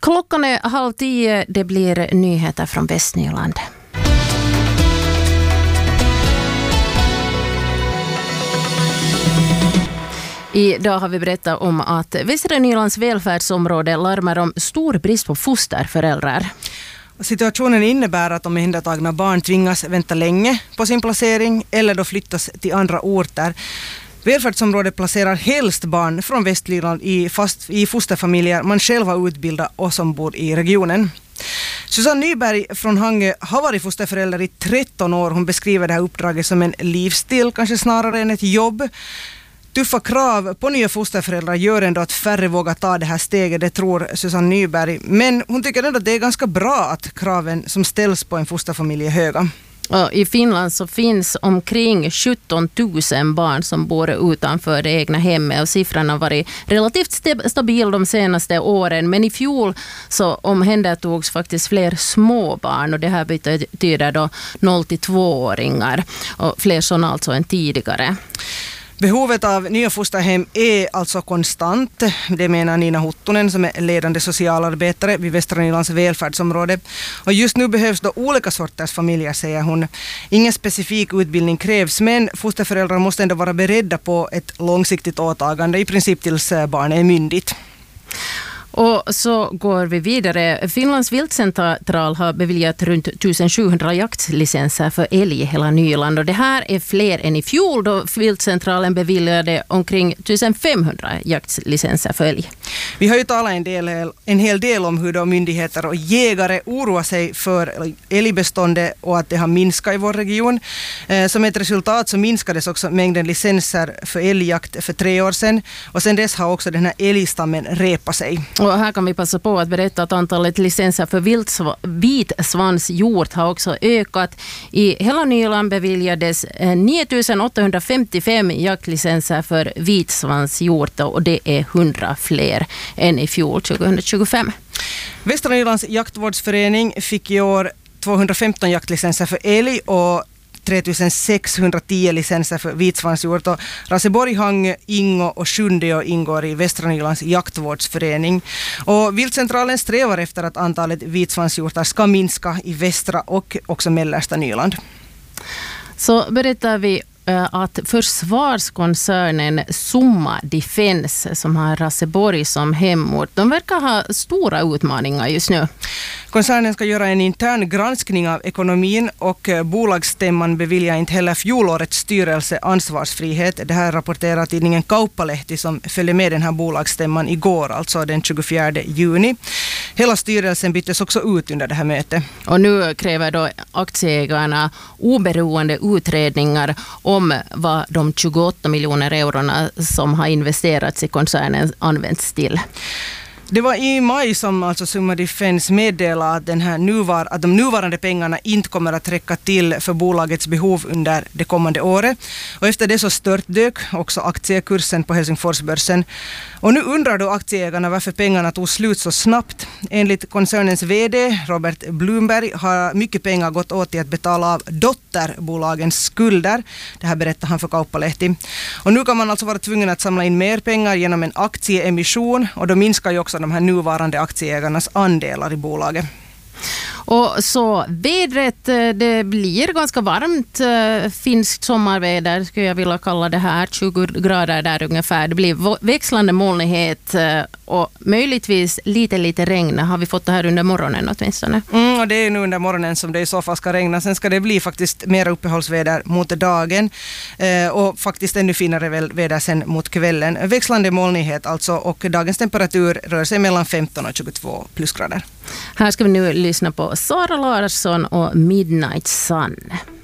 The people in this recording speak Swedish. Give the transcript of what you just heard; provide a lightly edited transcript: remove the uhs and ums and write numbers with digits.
Klockan är 9:30, det blir nyheter från Västnyland. Idag har vi berättat om att Västra Nylands välfärdsområde larmar om stor brist på fosterföräldrar. Situationen innebär att omhändertagna barn tvingas vänta länge på sin placering eller då flyttas till andra orter. Välfärdsområdet placerar helst barn från Västnyland i fosterfamiljer man själv har utbildat och som bor i regionen. Susanne Nyberg från Hangö har varit fosterförälder i 13 år. Hon beskriver det här uppdraget som en livsstil, kanske snarare än ett jobb. Tuffa krav på nya fosterföräldrar gör ändå att färre vågar ta det här steget, det tror Susanne Nyberg. Men hon tycker ändå att det är ganska bra att kraven som ställs på en fosterfamilj är höga. I Finland så finns omkring 17 000 barn som bor utanför det egna hemmet och siffran har varit relativt stabil de senaste åren. Men i fjol så omhändertogs faktiskt fler små barn och det här betyder då 0-2-åringar och fler sådana alltså än tidigare. Behovet av nya fosterhem är alltså konstant. Det menar Nina Huttunen som är ledande socialarbetare vid Västra Nylands välfärdsområde. Och just nu behövs då olika sorters familjer, säger hon. Ingen specifik utbildning krävs, men fosterföräldrar måste ändå vara beredda på ett långsiktigt åtagande, i princip tills barnet är myndigt. Och så går vi vidare. Finlands viltcentral har beviljat runt 1700 jaktlicenser för älg i hela Nyland. Och det här är fler än i fjol då viltcentralen beviljade omkring 1500 jaktlicenser för älg. Vi har ju talat en hel del om hur de myndigheter och jägare oroar sig för älgbeståndet och att det har minskat i vår region. Som ett resultat så minskades också mängden licenser för älgjakt för 3 år sedan. Och sedan dess har också den här älgstammen repat sig. Och här kan vi passa på att berätta att antalet licenser för vitsvanshjort har också ökat. I hela Nyland beviljades 9855 jaktlicenser för vitsvanshjort och det är 100 fler än i fjol 2025. Västra Nylands jaktvårdsförening fick i år 215 jaktlicenser för älg och 3610 licenser för vitsvanshjort och Raseborg, Hangö, Ingo och Sjundeå ingår i Västra Nylands jaktvårdsförening. Och viltcentralen strävar efter att antalet vitsvanshjortar ska minska i västra och också mellersta Nyland. Så berättar vi att försvarskoncernen Summa Defense som har Raseborg som hemort, de verkar ha stora utmaningar just nu. Koncernen ska göra en intern granskning av ekonomin och bolagsstämman beviljar inte heller fjolårets styrelse ansvarsfrihet. Det här rapporterar tidningen Kauppalehti som följde med den här bolagsstämman igår, alltså den 24 juni. Hela styrelsen byttes också ut under det här mötet. Och nu kräver då aktieägarna oberoende utredningar om vad de 28 miljoner eurona som har investerats i koncernen används till. Det var i maj som alltså Summa Defense meddelade att de nuvarande pengarna inte kommer att räcka till för bolagets behov under det kommande året. Och efter det så störtdök också aktiekursen på Helsingforsbörsen. Och nu undrar då aktieägarna varför pengarna tog slut så snabbt. Enligt koncernens vd Robert Blumberg har mycket pengar gått åt till att betala av dotterbolagens skulder. Det här berättar han för Kauppalehti. Och nu kan man alltså vara tvungen att samla in mer pengar genom en aktieemission och då minskar ju också de här nuvarande aktieägarnas andelar i bolaget. Och så vädret, det blir ganska varmt finskt sommarväder skulle jag vilja kalla det här, 20 grader där ungefär. Det blir växlande molnighet och möjligtvis lite regn. Har vi fått det här under morgonen åtminstone? Och det är nu under morgonen som det i så fall ska regna. Sen ska det bli faktiskt mer uppehållsväder mot dagen och faktiskt ännu finare väder sen mot kvällen. Växlande molnighet alltså och dagens temperatur rör sig mellan 15 och 22 plusgrader. Här ska vi nu lyssna på Sara Larsson och Midnight Sun.